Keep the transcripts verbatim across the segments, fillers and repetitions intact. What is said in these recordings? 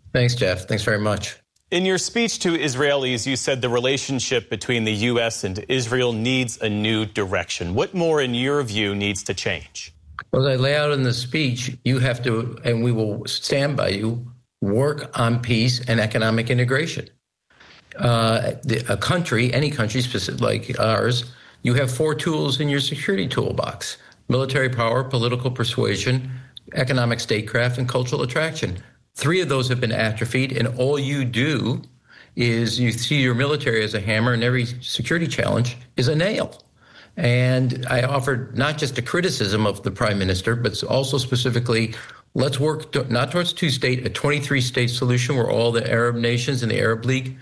Thanks, Jeff. Thanks very much. In your speech to Israelis, you said the relationship between the U S and Israel needs a new direction. What more, in your view, needs to change? Well, as I lay out in the speech, you have to, and we will stand by you, work on peace and economic integration. Uh, the, a country, any country specific like ours, you have four tools in your security toolbox: military power, political persuasion, economic statecraft, and cultural attraction. Three of those have been atrophied, and all you do is you see your military as a hammer, and every security challenge is a nail. And I offered not just a criticism of the prime minister, but also specifically, let's work to, not towards two-state, a twenty-three state solution where all the Arab nations and the Arab League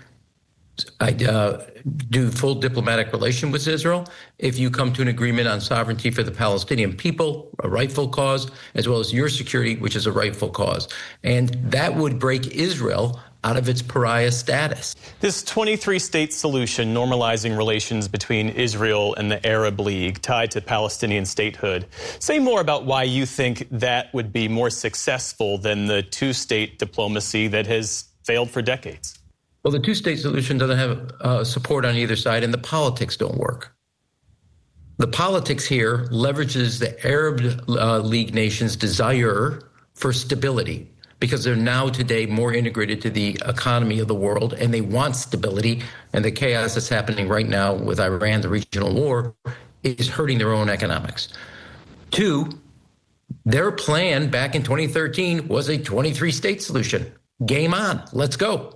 I uh, do full diplomatic relation with Israel. If you come to an agreement on sovereignty for the Palestinian people, a rightful cause, as well as your security, which is a rightful cause. And that would break Israel out of its pariah status. This twenty-three state solution normalizing relations between Israel and the Arab League tied to Palestinian statehood. Say more about why you think that would be more successful than the two-state diplomacy that has failed for decades. Well, the two-state solution doesn't have uh, support on either side, and the politics don't work. The politics here leverages the Arab uh, League nations' desire for stability because they're now today more integrated to the economy of the world, and they want stability. And the chaos that's happening right now with Iran, the regional war, is hurting their own economics. Two, their plan back in twenty thirteen was a twenty-three state solution. Game on. Let's go.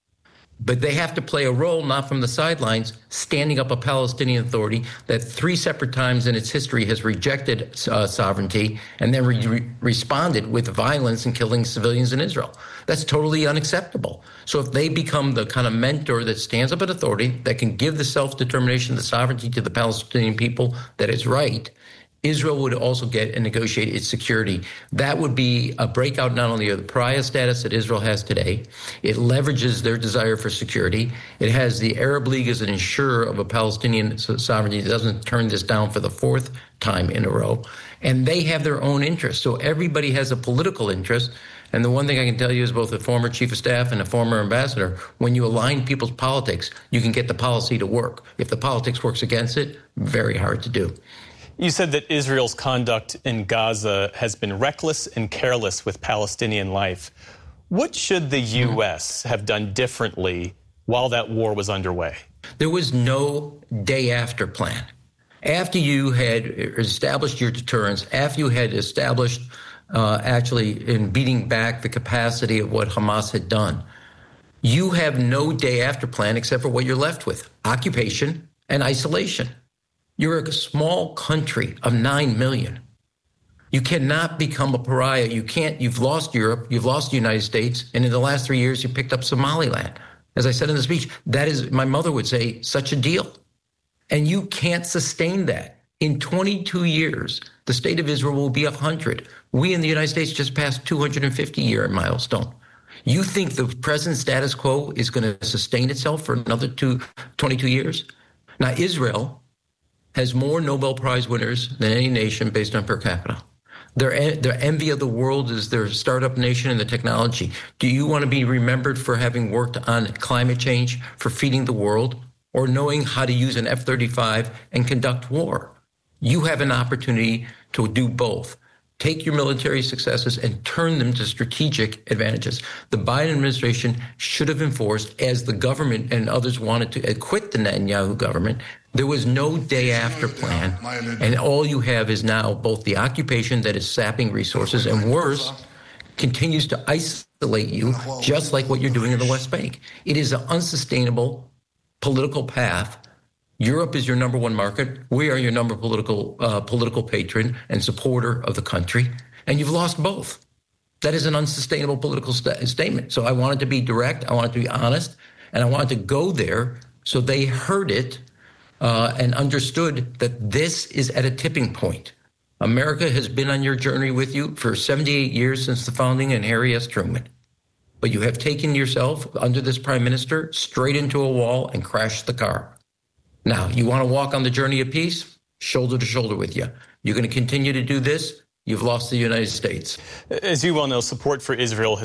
But they have to play a role, not from the sidelines, standing up a Palestinian Authority that three separate times in its history has rejected uh, sovereignty and then re- re- responded with violence and killing civilians in Israel. That's totally unacceptable. So if they become the kind of mentor that stands up an authority that can give the self-determination, the sovereignty to the Palestinian people that is right, Israel would also get and negotiate its security. That would be a breakout not only of the pariah status that Israel has today, it leverages their desire for security. It has the Arab League as an insurer of a Palestinian sovereignty that doesn't turn this down for the fourth time in a row. And they have their own interests. So everybody has a political interest. And the one thing I can tell you is both a former chief of staff and a former ambassador, when you align people's politics, you can get the policy to work. If the politics works against it, very hard to do. You said that Israel's conduct in Gaza has been reckless and careless with Palestinian life. What should the U S have done differently while that war was underway? There was no day after plan. After you had established your deterrence, after you had established uh, actually in beating back the capacity of what Hamas had done, you have no day after plan except for what you're left with: occupation and isolation. You're a small country of nine million. You cannot become a pariah. You can't, you've lost Europe, you've lost the United States, and in the last three years, you picked up Somaliland. As I said in the speech, that is, my mother would say, such a deal. And you can't sustain that. In twenty-two years, the state of Israel will be one hundred. We in the United States just passed two hundred fifty year milestone. You think the present status quo is going to sustain itself for another two, twenty-two years? Now, Israel has more Nobel Prize winners than any nation based on per capita. Their, their envy of the world is their startup nation and the technology. Do you want to be remembered for having worked on climate change, for feeding the world, or knowing how to use an F thirty-five and conduct war? You have an opportunity to do both. Take your military successes and turn them to strategic advantages. The Biden administration should have enforced, as the government and others wanted to quit the Netanyahu government, there was no day after plan. And all you have is now both the occupation that is sapping resources and worse, continues to isolate you, just like what you're doing in the West Bank. It is an unsustainable political path. Europe is your number one market. We are your number political uh, political patron and supporter of the country, and you've lost both. That is an unsustainable political st- statement. So I wanted to be direct, I wanted to be honest, and I wanted to go there so they heard it uh, and understood that this is at a tipping point. America has been on your journey with you for seventy-eight years since the founding and Harry S. Truman. But you have taken yourself, under this prime minister, straight into a wall and crashed the car. Now, you want to walk on the journey of peace? Shoulder to shoulder with you. You're going to continue to do this? You've lost the United States. As you well know, support for Israel has